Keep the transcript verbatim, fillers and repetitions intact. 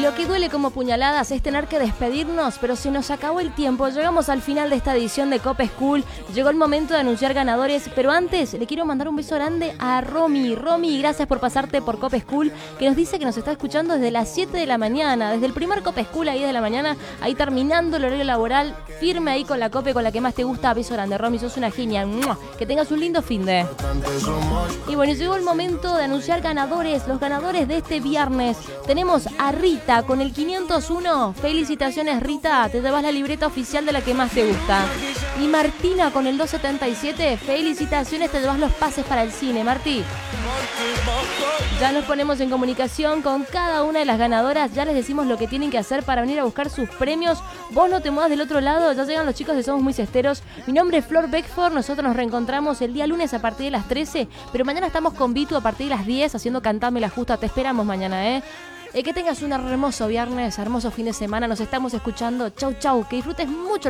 lo que duele como puñaladas es tener que despedirnos, pero se nos acabó el tiempo. Llegamos al final de esta edición de Cop School. Llegó el momento de anunciar ganadores, pero antes le quiero mandar un beso grande a Romy. Romy, gracias por pasarte por Cop School, que nos dice que nos está escuchando desde las siete de la mañana, desde el primer Cop School ahí de la mañana, ahí terminando el horario laboral, firme ahí con la cope, con la que más te gusta. Beso grande, Romy, sos una genia. ¡Mua! Que tengas un lindo fin de. Y bueno, llegó el momento de anunciar ganadores, los ganadores de este viernes. Tenemos a Rita con el quinientos uno. Felicitaciones, Rita, te llevas la libreta oficial de la que más te gusta. Y Martina con el doscientos setenta y siete. Felicitaciones, te llevas los pases para el cine, Martí. Ya nos ponemos en comunicación con cada una de las ganadoras. Ya les decimos lo que tienen que hacer para venir a buscar sus premios. Vos no te muevas del otro lado. Ya llegan los chicos de Somos Muy Cesteros. Mi nombre es Flor Beckford. Nosotros nos reencontramos el día lunes a partir de las trece. Pero mañana estamos con Vitu a partir de las diez haciendo Cantame la Justa. Te esperamos mañana, ¿eh? Eh, que tengas un hermoso viernes, hermoso fin de semana. Nos estamos escuchando. Chau, chau. Que disfrutes mucho.